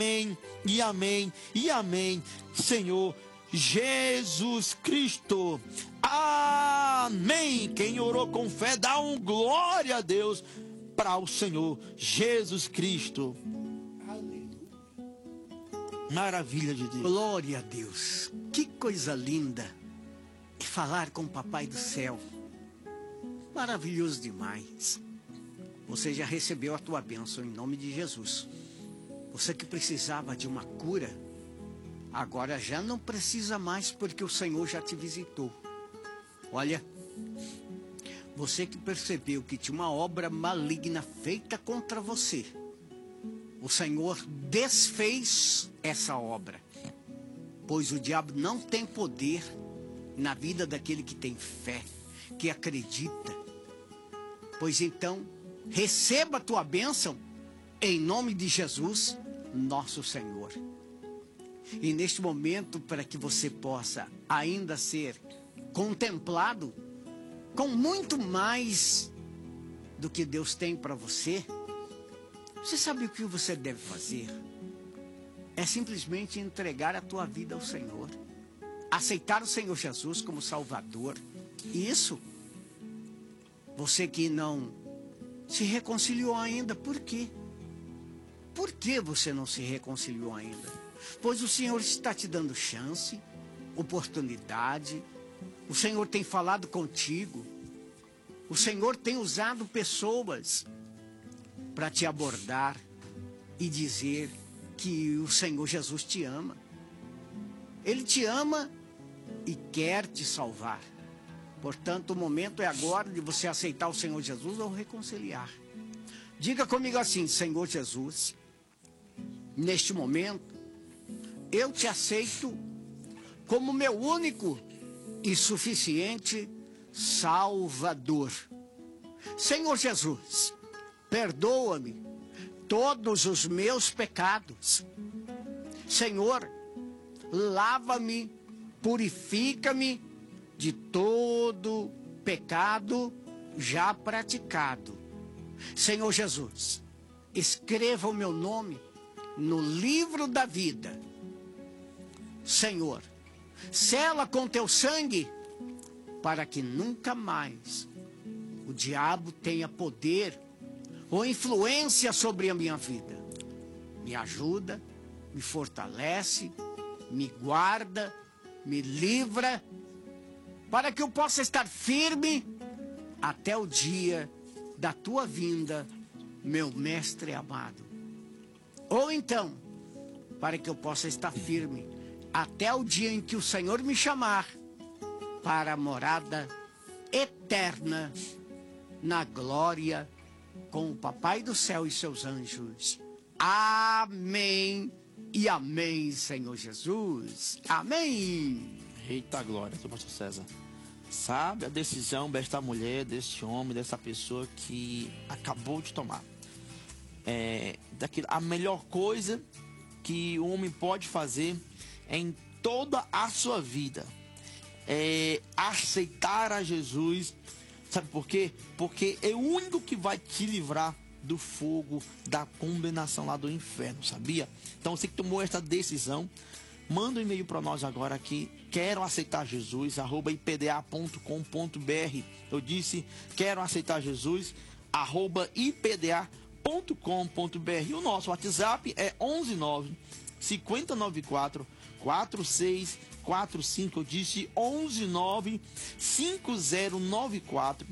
Amém e amém e amém, Senhor Jesus Cristo. Amém. Quem orou com fé, dá um glória a Deus para o Senhor Jesus Cristo. Maravilha de Deus. Glória a Deus. Que coisa linda. E falar com o Papai do Céu. Maravilhoso demais. Você já recebeu a tua bênção em nome de Jesus. Você que precisava de uma cura, agora já não precisa mais, porque o Senhor já te visitou. Olha, você que percebeu que tinha uma obra maligna feita contra você, o Senhor desfez essa obra, pois o diabo não tem poder na vida daquele que tem fé, que acredita. Pois então, receba a tua bênção em nome de Jesus, nosso Senhor. E neste momento, para que você possa ainda ser contemplado com muito mais do que Deus tem para você, você sabe o que você deve fazer? É simplesmente entregar a tua vida ao Senhor, aceitar o Senhor Jesus como Salvador. E isso, você que não se reconciliou ainda, por quê? Por que você não se reconciliou ainda? Pois o Senhor está te dando chance, oportunidade. O Senhor tem falado contigo. O Senhor tem usado pessoas para te abordar e dizer que o Senhor Jesus te ama. Ele te ama e quer te salvar. Portanto, o momento é agora de você aceitar o Senhor Jesus ou reconciliar. Diga comigo assim: Senhor Jesus, neste momento, eu te aceito como meu único e suficiente Salvador. Senhor Jesus, perdoa-me todos os meus pecados. Senhor, lava-me, purifica-me de todo pecado já praticado. Senhor Jesus, escreva o meu nome no livro da vida. Senhor, sela com teu sangue para que nunca mais o diabo tenha poder ou influência sobre a minha vida. Me ajuda, me fortalece, me guarda, me livra, para que eu possa estar firme até o dia da tua vinda, meu mestre amado. Ou então, para que eu possa estar firme até o dia em que o Senhor me chamar para a morada eterna na glória com o Papai do Céu e seus anjos. Amém e amém, Senhor Jesus. Amém. Eita glória, seu pastor César. Sabe a decisão desta mulher, deste homem, dessa pessoa que acabou de tomar. A melhor coisa que o homem pode fazer em toda a sua vida é aceitar a Jesus. Sabe por quê? Porque é o único que vai te livrar do fogo da condenação lá do inferno, sabia? Então você que tomou essa decisão, manda um e-mail para nós agora aqui. Quero aceitar Jesus, @ipda.com.br. Eu disse, quero aceitar Jesus, @ipda.com.br. E o nosso WhatsApp é 119 5094 4645. Eu disse 119 5094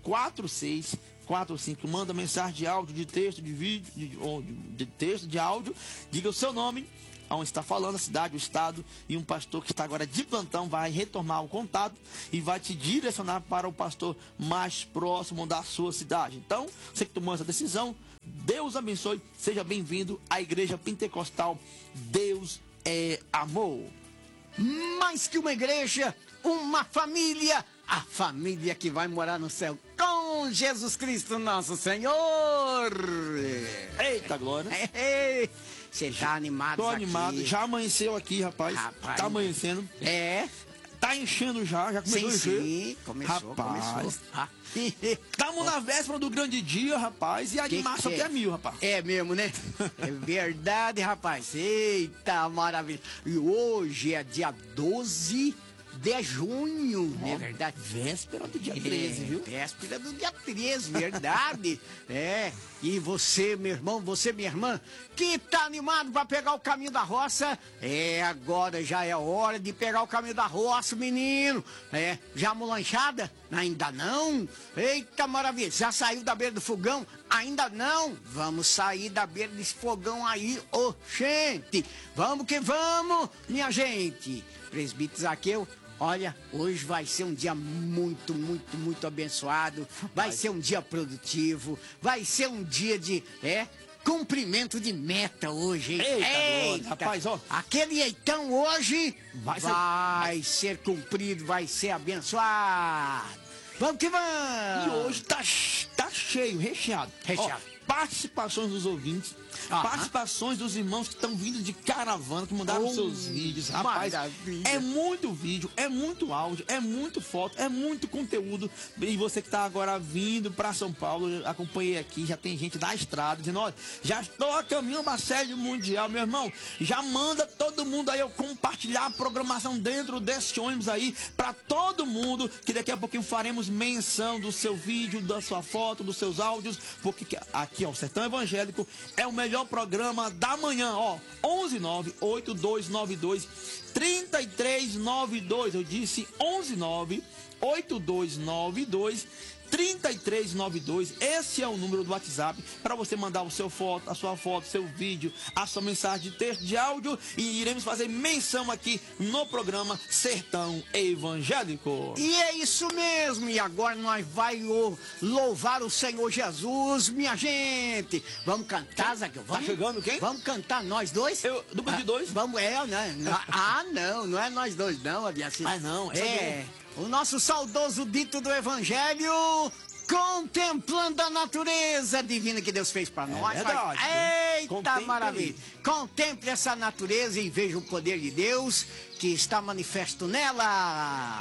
4645. Manda mensagem de áudio, de texto, de vídeo, de texto, de áudio. Diga o seu nome, onde está falando, a cidade, o estado, e um pastor que está agora de plantão vai retornar o contato e vai te direcionar para o pastor mais próximo da sua cidade. Então, você que tomou essa decisão, Deus abençoe, seja bem-vindo à Igreja Pentecostal Deus é Amor. Mais que uma igreja, uma família, a família que vai morar no céu com Jesus Cristo, nosso Senhor. Eita glória. Você tá animado? Tô animado, já amanheceu aqui, rapaz. Tá amanhecendo. É. Tá tá enchendo já começou a encher. Sim, começou. Estamos na véspera do grande dia, rapaz, e a de março aqui é 1000, rapaz. É mesmo, né? É verdade, rapaz. Eita, maravilha. E hoje é dia 12 de junho, não é verdade? Véspera do dia 13, viu? Véspera do dia 13, verdade. E você, meu irmão, você, minha irmã, que tá animado para pegar o caminho da roça, agora já é hora de pegar o caminho da roça, menino. Já molanchada? Ainda não? Eita, maravilha. Já saiu da beira do fogão? Ainda não? Vamos sair da beira desse fogão aí, gente. Vamos que vamos, minha gente. Presbítero Zaqueu, olha, hoje vai ser um dia muito, muito, muito abençoado. Vai ser um dia produtivo. Vai ser um dia de, cumprimento de meta hoje, hein? Eita, rapaz, ó. Aquele eitão hoje vai ser cumprido, vai ser abençoado. Vamos que vamos! E hoje tá cheio, recheado. Ó, participações dos ouvintes, participações dos irmãos que estão vindo de caravana, que mandaram seus vídeos. Rapaz, é muito vídeo, é muito áudio, é muito foto, é muito conteúdo. E você que está agora vindo para São Paulo, eu acompanhei aqui, já tem gente da estrada dizendo, olha, já estou a caminho uma série mundial, meu irmão. Já manda todo mundo aí eu compartilhar a programação dentro desse ônibus aí para todo mundo, que daqui a pouquinho faremos menção do seu vídeo, da sua foto, dos seus áudios, porque aqui, ó, o Sertão Evangélico é o melhor programa da manhã, ó, 11982923392. Eu disse 11982923392. Esse é o número do WhatsApp para você mandar a sua foto, seu vídeo, a sua mensagem de texto, de áudio, e iremos fazer menção aqui no programa Sertão Evangélico. E é isso mesmo. E agora nós vai louvar o Senhor Jesus, minha gente. Vamos cantar, Zaqueu? Tá chegando quem? Vamos cantar nós dois? Dupla de dois? Vamos, né? Não é nós dois, não, Abiaci. Não, o nosso saudoso dito do Evangelho, contemplando a natureza divina que Deus fez para nós. Verdade, Eita, maravilha! Contemple essa natureza e veja o poder de Deus que está manifesto nela.